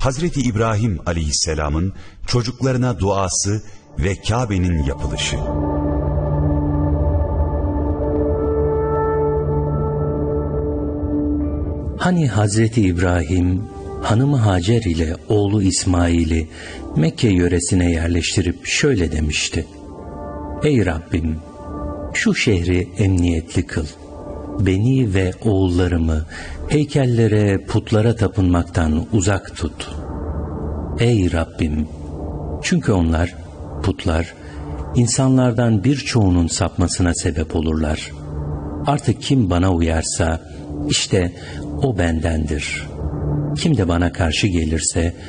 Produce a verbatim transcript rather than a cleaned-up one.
Hazreti İbrahim aleyhisselamın çocuklarına duası ve Kabe'nin yapılışı. Hani Hazreti İbrahim hanımı Hacer ile oğlu İsmail'i Mekke yöresine yerleştirip şöyle demişti: Ey Rabbim, şu şehri emniyetli kıl. Beni ve oğullarımı heykellere, putlara tapınmaktan uzak tut. Ey Rabbim! Çünkü onlar, putlar, insanlardan birçoğunun sapmasına sebep olurlar. Artık kim bana uyarsa, işte o bendendir. Kim de bana karşı gelirse,